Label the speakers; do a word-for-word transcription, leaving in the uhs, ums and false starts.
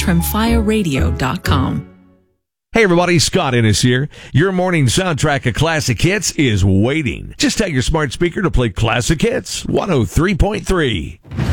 Speaker 1: trim fire radio dot com.
Speaker 2: Hey everybody, Scott Ennis here. Your morning soundtrack of classic hits is waiting. Just tell your smart speaker to play classic hits one oh three point three.